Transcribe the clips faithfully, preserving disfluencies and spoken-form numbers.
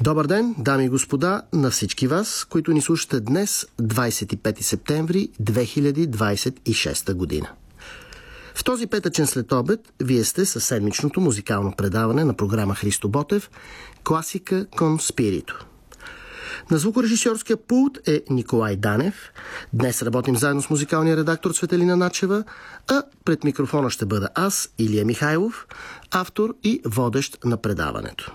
Добър ден, дами и господа, на всички вас, които ни слушате днес, двадесет и пети септември две хиляди двадесет и шеста година. В този петъчен следобед вие сте със седмичното музикално предаване на програма Христо Ботев «Класика кон спирито». На звукорежисьорския пулт е Николай Данев. Днес работим заедно с музикалния редактор Цветелина Начева, а пред микрофона ще бъда аз, Илия Михайлов, автор и водещ на предаването.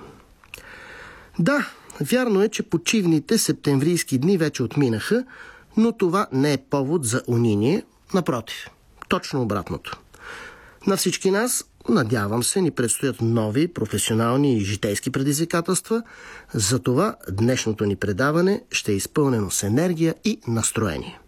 Да, вярно е, че почивните септемврийски дни вече отминаха, но това не е повод за униние. Напротив, точно обратното. На всички нас, надявам се, ни предстоят нови професионални и житейски предизвикателства, затова днешното ни предаване ще е изпълнено с енергия и настроение.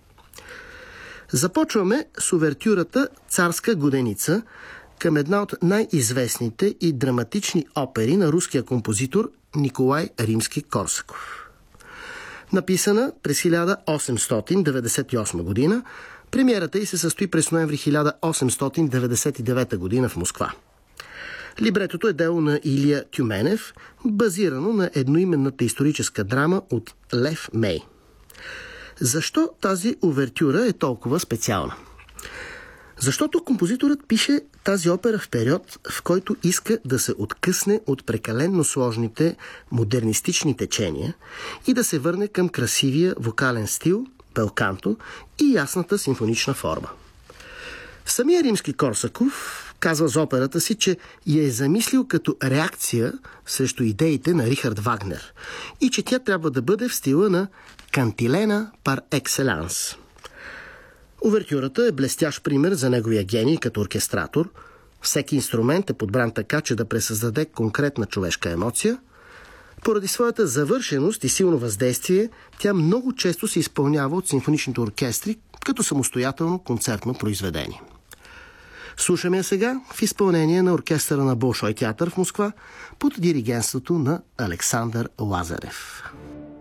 Започваме с увертюрата «Царска годеница» към една от най-известните и драматични опери на руския композитор Николай Римски-Корсаков. Написана през хиляда осемстотин деветдесет и осма година, премиерата й се състои през ноември хиляда осемстотин деветдесет и девета година в Москва. Либретото е дело на Илия Тюменев, базирано на едноименната историческа драма от Лев Мей. Защо тази увертюра е толкова специална? Защото композиторът пише тази опера в период, в който иска да се откъсне от прекалено сложните модернистични течения и да се върне към красивия вокален стил, белканто и ясната симфонична форма. Самия Римски-Корсаков казва за операта си, че я е замислил като реакция срещу идеите на Рихард Вагнер и че тя трябва да бъде в стила на кантилена пар екселанс. Увертюрата е блестящ пример за неговия гений като оркестратор. Всеки инструмент е подбран така, че да пресъздаде конкретна човешка емоция. Поради своята завършеност и силно въздействие, тя много често се изпълнява от симфоничните оркестри като самостоятелно концертно произведение. Слушаме я сега в изпълнение на оркестъра на Болшой театър в Москва под диригентството на Александър Лазарев.